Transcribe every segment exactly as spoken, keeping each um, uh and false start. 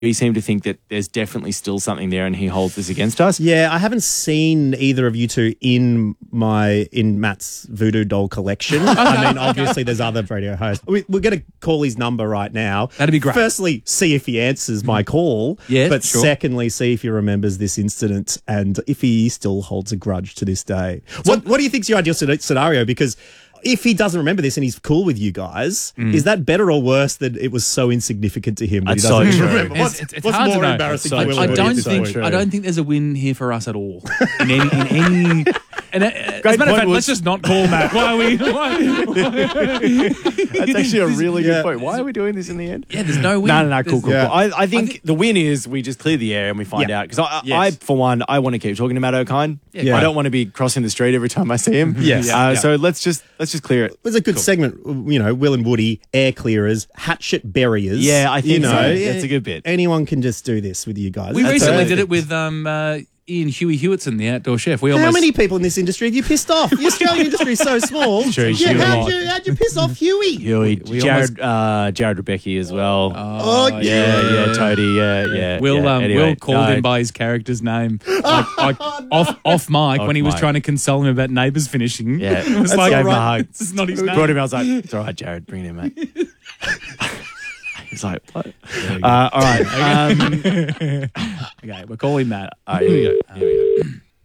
We seem to think that there's definitely still something there and he holds this against us. Yeah, I haven't seen either of you two in my in Matt's voodoo doll collection. I mean, obviously there's other radio hosts. We, we're going to call his number right now. That'd be great. Firstly, see if he answers my call. Yeah, But sure. secondly, see if he remembers this incident and if he still holds a grudge to this day. What What do you think's your ideal scena- scenario? Because if he doesn't remember this and he's cool with you guys, Mm. is that better or worse than it was so insignificant to him that That's he doesn't so true. remember? It's- What's, it's- it's what's hard to more know. embarrassing So for Will true. I and don't Woody? think So true. I don't think there's a win here for us at all. In any, in any and uh, as a matter of point, fact, Woods. let's just not call Matt. Why are we? Why, That's actually a really Yeah. good point. Why are we doing this in the end? yeah, there's no win. No, no, no, cool, There's- cool, Yeah. cool. I, I think the win is we just clear the air and we find Yeah. out. Because I, Yes. I, for one, I want to keep talking to Matt O'Kine. Yeah. I don't want to be crossing the street every time I see him. Yes. Uh, Yeah. So let's just let's just clear it. It was a good segment, you know, Will and Woody, air clearers, hatchet buriers. Yeah, I think you know, so. yeah, That's a good bit. Anyone can just do this with you guys. We That's recently perfect. did it with um, uh, Ian Huey Hewitson, the outdoor chef. We How almost many people in this industry have you pissed off? The Australian industry is so small. Sure, yeah, Huey. how'd you, how'd you piss off Huey? Huey, we Jared, uh, Jared Rebecca as well. Oh, yeah, yeah, Toady, yeah, yeah. Will yeah. um, Anyway, Will called no. him by his character's name, like, like off off mic Off when he was mic. trying to console him about Neighbours finishing. Yeah, it was That's like gave him a right. hug. this is not his name. Brought him. I was like, "It's all right, Jared. Bring it in, mate." He's like, "What?" Uh, all right. Um, Okay, we're calling Matt. all right, here we go. Here we go.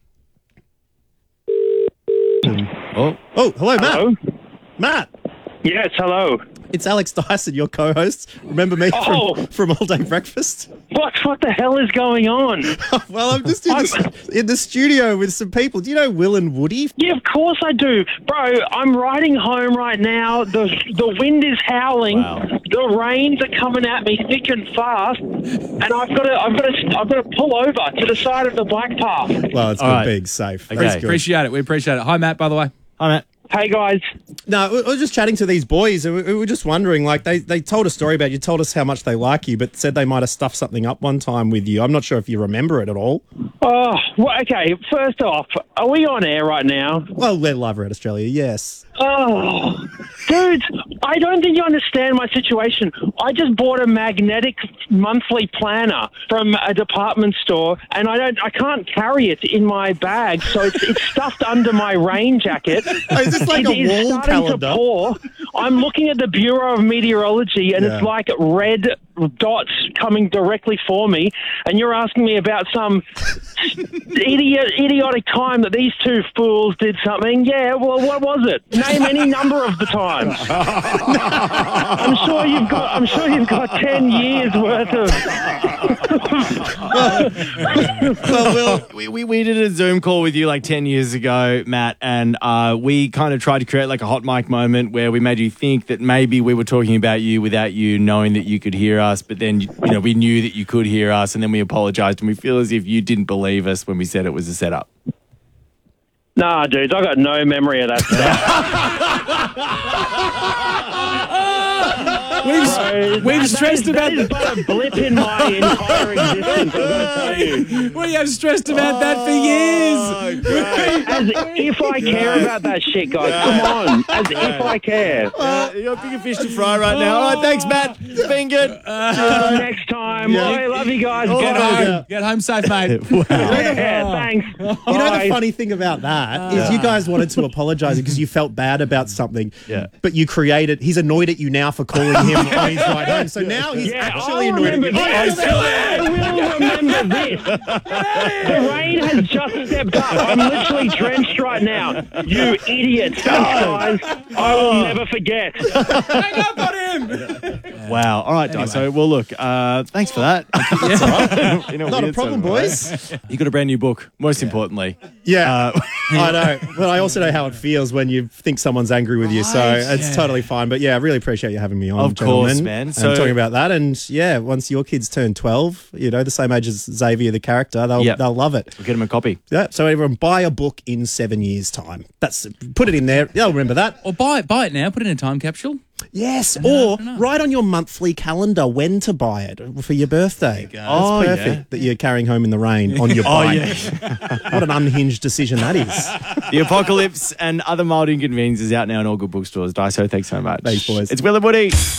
Oh, Oh, hello, Matt. Hello? Matt, Yes, hello. it's Alex Dyson, your co-host. Remember me Oh. from, from All Day Breakfast? What what the hell is going on? Well, I'm just in the, in the studio with some people. Do you know Will and Woody? Yeah, of course I do. Bro, I'm riding home right now. The the wind is howling. Wow. The rains are coming at me thick and fast. And I've got to I've got to I've got to pull over to the side of the black path. Well, it's All good right. being safe. Okay. That's good. Appreciate it. We appreciate it. Hi, Matt. By the way. hi, Matt. Hey guys. No, we we were just chatting to these boys, and we we were just wondering, like, they, they told a story about you, told us how much they like you, but said they might have stuffed something up one time with you. I'm not sure if you remember it at all. Oh, well, okay. First off, are we on air right now? Well, we're Love Red Australia, yes. Oh, dude, I don't think you understand my situation. I just bought a magnetic monthly planner from a department store, and I don't, I can't carry it in my bag, so it's it's stuffed under my rain jacket. Oh, is this like It a is wall starting calendar? to pour. I'm looking at the Bureau of Meteorology, and Yeah. it's like red dots coming directly for me, and you're asking me about some idiot, idiotic time that these two fools did something. Yeah, well, what was it? Name any number of the times. I'm sure you've got. I'm sure you've got ten years worth of. Well, Will, We, we, we did a Zoom call with you like ten years ago, Matt, and uh, we kind of tried to create like a hot mic moment where we made you think that maybe we were talking about you without you knowing that you could hear us, but then, you know, we knew that you could hear us, and then we apologized, and we feel as if you didn't believe us when we said it was a setup. Nah, dudes, I got no memory of that stuff. We've, Bro, we've that- stressed that is, about that is but a blip in my entire existence. I'm gonna tell you. we have stressed about that for years. As if I care about that shit, guys. Come on. As if I care. Uh, you got bigger fish to fry right now. All right, thanks, Matt. It's been good. Until next time. Yeah. I love you guys. Oh, Get Bye. home. Get home safe, mate. Yeah, thanks. you know Bye. the funny thing about that is you guys wanted to apologise because you felt bad about something, Yeah. but you created, he's annoyed at you now for calling him on his ride home, so now he's Yeah, actually I'll annoyed at remember you. this. I will remember this. The rain has just stepped up. I'm literally drenched right now. You idiots. Thanks, guys. I will never forget. Hang up on him. Wow. All right, Di. So, well, look, uh, thanks for that. That's all right. You know, Not a weird problem, sort of way. boys. You got a brand new book, most importantly. Yeah, Uh, I know. But I also know how it feels when you think someone's angry with you, so Right, it's yeah. totally fine. But yeah, I really appreciate you having me on, Of gentlemen, course, man. and So- talking about that. And yeah, once your kids turn twelve, you know, the same age as Xavier, the character, they'll Yep. they'll love it. We'll get him a copy. Yeah. So everyone, buy a book in seven years' time. That's put it in there. They'll remember that. Or buy it, buy it now. Put it in a time capsule. Yes, or write on your monthly calendar when to buy it for your birthday. That's Oh, perfect yeah. that you're carrying home in the rain on your Oh, bike. yeah. What an unhinged decision that is. The Apocalypse and Other Mild Inconveniences is out now in all good bookstores. Daiso, thanks so much. Thanks, boys. It's Will and Woody.